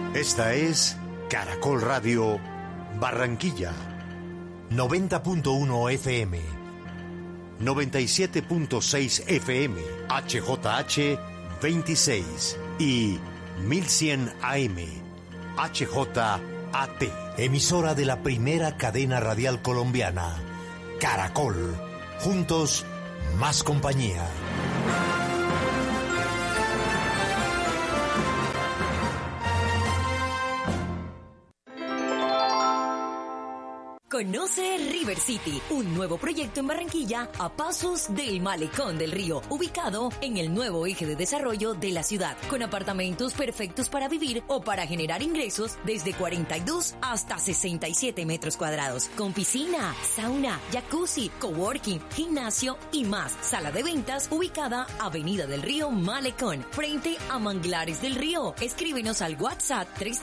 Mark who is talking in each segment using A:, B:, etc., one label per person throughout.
A: Esta es Caracol Radio Barranquilla, 90.1 FM, 97.6 FM, HJH 26 y 1100 AM, HJAT, emisora de la primera cadena radial colombiana, Caracol, juntos más compañía.
B: Conoce River City, un nuevo proyecto en Barranquilla a pasos del Malecón del Río, ubicado en el nuevo eje de desarrollo de la ciudad, con apartamentos perfectos para vivir o para generar ingresos desde 42 hasta 67 metros cuadrados, con piscina, sauna, jacuzzi, coworking, gimnasio y más. Sala de ventas ubicada Avenida del Río Malecón, frente a Manglares del Río. Escríbenos al WhatsApp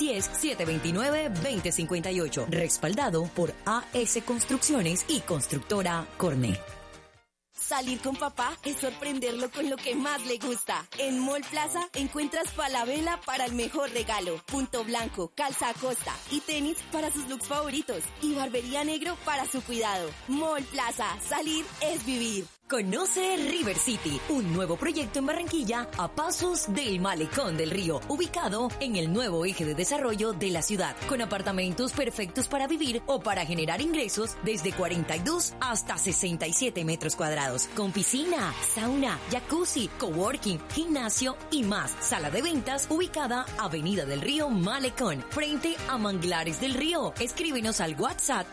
B: 310-729-2058, respaldado por AS Construcciones y Constructora Corné.
C: Salir con papá es sorprenderlo con lo que más le gusta. En Mall Plaza encuentras Falabella para el mejor regalo, Punto Blanco, Calza Acosta y tenis para sus looks favoritos y Barbería Negro para su cuidado. Mall Plaza, salir es vivir.
B: Conoce River City, un nuevo proyecto en Barranquilla a pasos del Malecón del Río, ubicado en el nuevo eje de desarrollo de la ciudad, con apartamentos perfectos para vivir o para generar ingresos desde 42 hasta 67 metros cuadrados, con piscina, sauna, jacuzzi, coworking, gimnasio y más. Sala de ventas ubicada Avenida del Río Malecón, frente a Manglares del Río. Escríbenos al WhatsApp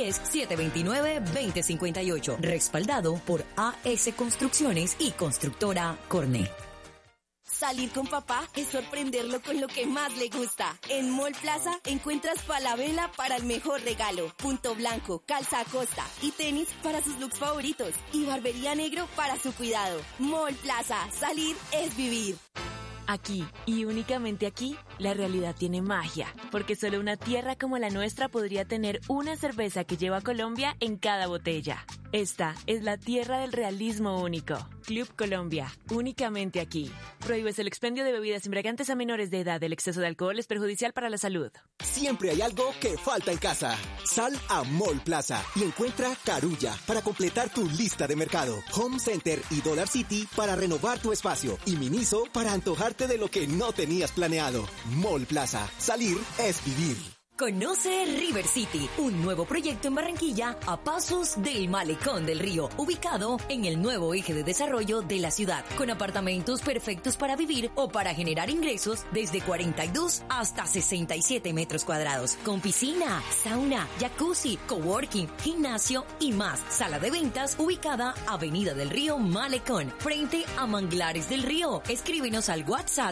B: 310-729-2058, respaldado por AS Construcciones y Constructora Corné.
C: Salir con papá es sorprenderlo con lo que más le gusta. En Mall Plaza encuentras Falabella para el mejor regalo, Punto Blanco, Calza Acosta y tenis para sus looks favoritos y Barbería Negro para su cuidado. Mall Plaza, salir es vivir.
D: Aquí, y únicamente aquí, la realidad tiene magia, porque solo una tierra como la nuestra podría tener una cerveza que lleva Colombia en cada botella. Esta es la tierra del realismo único. Club Colombia, únicamente aquí. Prohíbes el expendio de bebidas embriagantes a menores de edad. El exceso de alcohol es perjudicial para la salud.
E: Siempre hay algo que falta en casa. Sal a Mall Plaza y encuentra Carulla para completar tu lista de mercado. Home Center y Dollar City para renovar tu espacio. Y Miniso para antojarte de lo que no tenías planeado. Mall Plaza. Salir es vivir.
B: Conoce River City, un nuevo proyecto en Barranquilla a pasos del Malecón del Río, ubicado en el nuevo eje de desarrollo de la ciudad, con apartamentos perfectos para vivir o para generar ingresos desde 42 hasta 67 metros cuadrados, con piscina, sauna, jacuzzi, coworking, gimnasio y más. Sala de ventas ubicada Avenida del Río Malecón, frente a Manglares del Río. Escríbenos al WhatsApp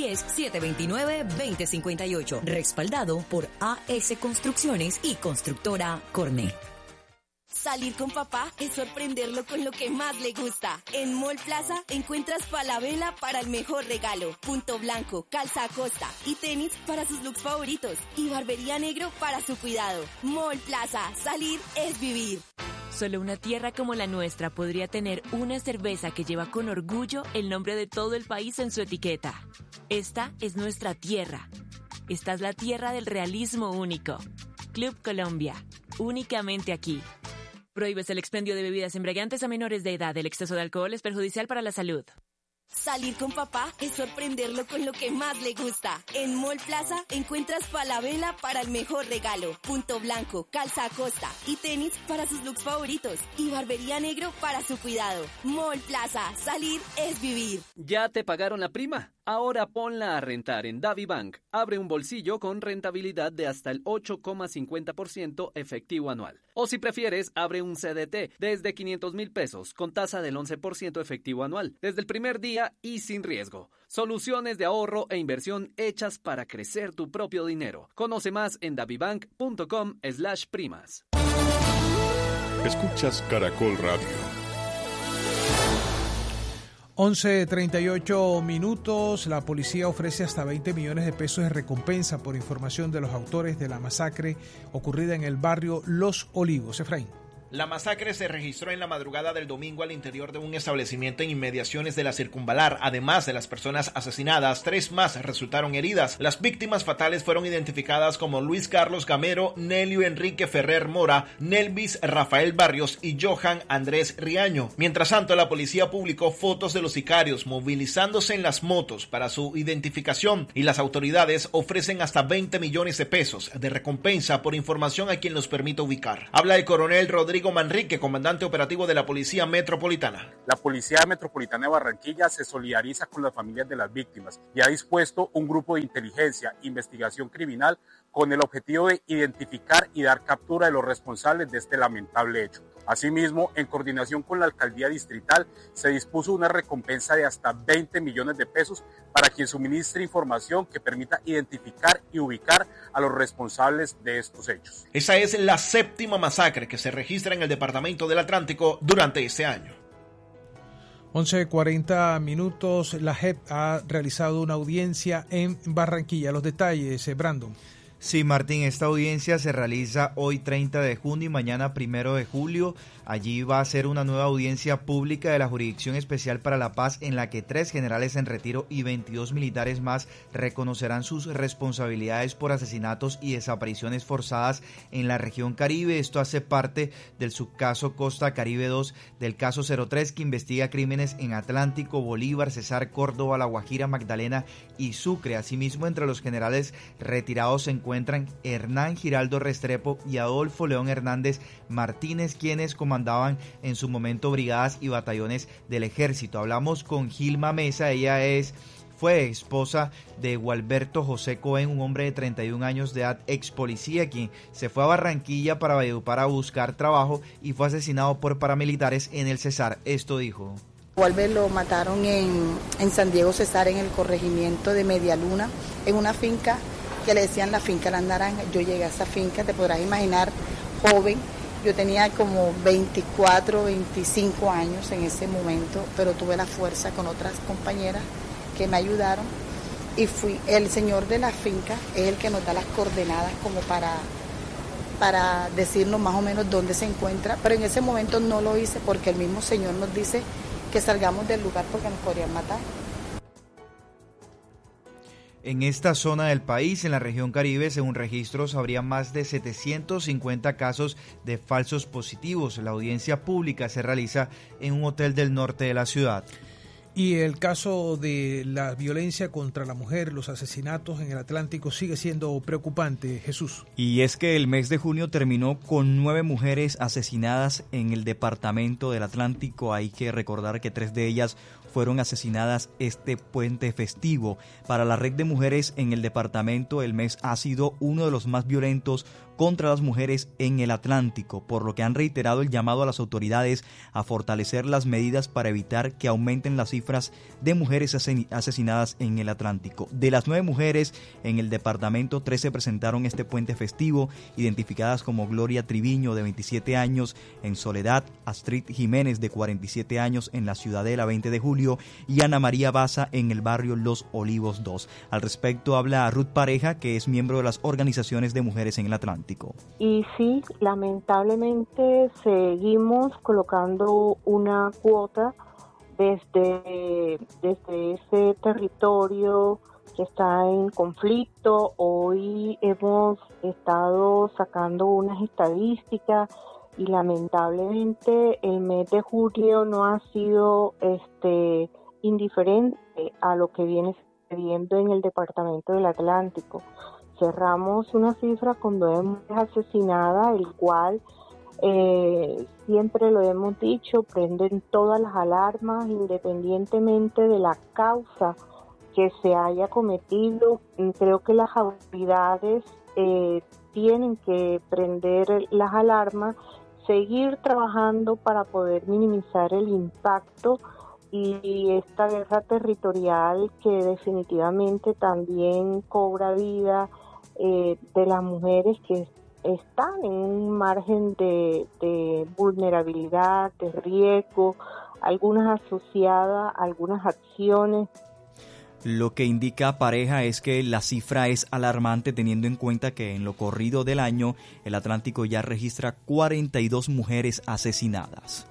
B: 310-729-2058, respaldado por AS Construcciones y Constructora Corné.
C: Salir con papá es sorprenderlo con lo que más le gusta. En Mall Plaza encuentras Falabella para el mejor regalo, Punto Blanco, Calza Acosta y tenis para sus looks favoritos y Barbería Negro para su cuidado. Mall Plaza, salir es vivir.
D: Solo una tierra como la nuestra podría tener una cerveza que lleva con orgullo el nombre de todo el país en su etiqueta. Esta es nuestra tierra. Esta es la tierra del realismo único. Club Colombia, únicamente aquí. Prohíbes el expendio de bebidas embriagantes a menores de edad. El exceso de alcohol es perjudicial para la salud.
C: Salir con papá es sorprenderlo con lo que más le gusta. En Mall Plaza encuentras Falabella para el mejor regalo, Punto Blanco, Calza Acosta y tenis para sus looks favoritos y Barbería Negro para su cuidado. Mall Plaza, salir es vivir.
F: ¿Ya te pagaron la prima? Ahora ponla a rentar en DaviBank. Abre un bolsillo con rentabilidad de hasta el 8,50% efectivo anual. O si prefieres, abre un CDT desde 500,000 pesos con tasa del 11% efectivo anual, desde el primer día y sin riesgo. Soluciones de ahorro e inversión hechas para crecer tu propio dinero. Conoce más en davibank.com/primas.
G: Escuchas Caracol Radio.
H: 11:38 minutos. La policía ofrece hasta 20 millones de pesos de recompensa por información de los autores de la masacre ocurrida en el barrio Los Olivos. Efraín.
G: La masacre se registró en la madrugada del domingo al interior de un establecimiento en inmediaciones de la Circunvalar. Además de las personas asesinadas, 3 más resultaron heridas. Las víctimas fatales fueron identificadas como Luis Carlos Gamero, Nelio Enrique Ferrer Mora, Nelvis Rafael Barrios y Johan Andrés Riaño. Mientras tanto, la policía publicó fotos de los sicarios movilizándose en las motos para su identificación y las autoridades ofrecen hasta 20 millones de pesos de recompensa por información a quien los permita ubicar. Habla el coronel Rodrigo Manrique, comandante operativo de la Policía Metropolitana.
I: La Policía Metropolitana de Barranquilla se solidariza con las familias de las víctimas y ha dispuesto un grupo de inteligencia e investigación criminal con el objetivo de identificar y dar captura de los responsables de este lamentable hecho. Asimismo, en coordinación con la Alcaldía Distrital, se dispuso una recompensa de hasta 20 millones de pesos para quien suministre información que permita identificar y ubicar a los responsables de estos hechos.
G: Esa es la 7ª masacre que se registra en el departamento del Atlántico durante este año.
H: 11:40 minutos. La JEP ha realizado una audiencia en Barranquilla. Los detalles, Brandon.
J: Sí, Martín, esta audiencia se realiza hoy 30 de junio y mañana 1 de julio. Allí va a ser una nueva audiencia pública de la Jurisdicción Especial para la Paz en la que 3 generales en retiro y 22 militares más reconocerán sus responsabilidades por asesinatos y desapariciones forzadas en la región Caribe. Esto hace parte del subcaso Costa Caribe 2 del caso 03 que investiga crímenes en Atlántico, Bolívar, Cesar, Córdoba, La Guajira, Magdalena y Sucre. Asimismo, entre los generales retirados se encuentran Hernán Giraldo Restrepo y Adolfo León Hernández Martínez, quienes comandaban en su momento brigadas y batallones del ejército. Hablamos con Gilma Mesa, ella fue esposa de Gualberto José Cohen, un hombre de 31 años de edad, ex policía, quien se fue a Barranquilla para Valledupar a buscar trabajo y fue asesinado por paramilitares en el Cesar. Esto dijo.
K: Gualber lo mataron en San Diego Cesar, en el corregimiento de Medialuna, en una finca que le decían la finca Las Naranjas. Yo llegué a esa finca, te podrás imaginar, joven. Yo tenía como 24, 25 años en ese momento, pero tuve la fuerza con otras compañeras que me ayudaron y el señor de la finca es el que nos da las coordenadas como para decirnos más o menos dónde se encuentra, pero en ese momento no lo hice porque el mismo señor nos dice que salgamos del lugar porque nos podrían matar.
J: En esta zona del país, en la región Caribe, según registros, habría más de 750 casos de falsos positivos. La audiencia pública se realiza en un hotel del norte de la ciudad.
H: Y el caso de la violencia contra la mujer, los asesinatos en el Atlántico sigue siendo preocupante, Jesús.
L: Y es que el mes de junio terminó con 9 mujeres asesinadas en el departamento del Atlántico. Hay que recordar que 3 de ellas fueron asesinadas este puente festivo. Para la red de mujeres en el departamento, el mes ha sido uno de los más violentos contra las mujeres en el Atlántico, por lo que han reiterado el llamado a las autoridades a fortalecer las medidas para evitar que aumenten las cifras de mujeres asesinadas en el Atlántico. De las 9 mujeres en el departamento, 13 presentaron este puente festivo, identificadas como Gloria Triviño, de 27 años, en Soledad, Astrid Jiménez, de 47 años, en la Ciudadela 20 de julio, y Ana María Baza, en el barrio Los Olivos 2. Al respecto habla Ruth Pareja, que es miembro de las organizaciones de mujeres en el Atlántico.
M: Y sí, lamentablemente seguimos colocando una cuota desde ese territorio que está en conflicto. Hoy hemos estado sacando unas estadísticas y lamentablemente el mes de julio no ha sido indiferente a lo que viene sucediendo en el departamento del Atlántico. Cerramos una cifra con 9 mujeres asesinadas, el cual siempre lo hemos dicho, prenden todas las alarmas independientemente de la causa que se haya cometido. Creo que las autoridades tienen que prender las alarmas, seguir trabajando para poder minimizar el impacto y esta guerra territorial que definitivamente también cobra vida de las mujeres que están en un margen de vulnerabilidad, de riesgo, algunas asociadas a algunas acciones.
L: Lo que indica Pareja es que la cifra es alarmante teniendo en cuenta que en lo corrido del año el Atlántico ya registra 42 mujeres asesinadas.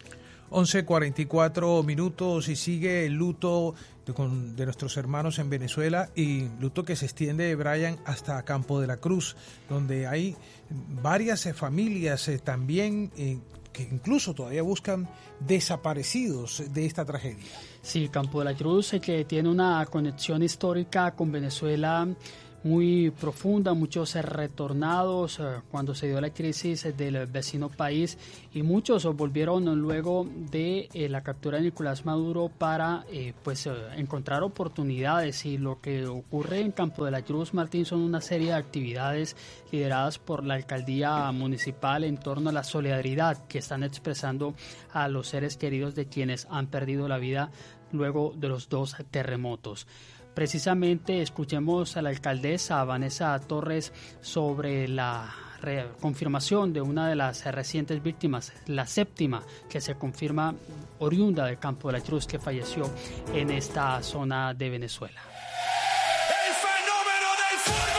H: 11:44 minutos y sigue el luto de nuestros hermanos en Venezuela, y luto que se extiende, Brian, hasta Campo de la Cruz, donde hay varias familias también que incluso todavía buscan desaparecidos de esta tragedia.
N: Sí, Campo de la Cruz, que tiene una conexión histórica con Venezuela muy profunda, muchos retornados cuando se dio la crisis del vecino país, y muchos volvieron luego de la captura de Nicolás Maduro para encontrar oportunidades. Y lo que ocurre en Campo de la Cruz, Martín, son una serie de actividades lideradas por la alcaldía municipal en torno a la solidaridad que están expresando a los seres queridos de quienes han perdido la vida luego de los 2 terremotos. Precisamente escuchemos a la alcaldesa Vanessa Torres sobre la confirmación de una de las recientes víctimas, la 7ª, que se confirma oriunda del Campo de la Cruz, que falleció en esta zona de Venezuela.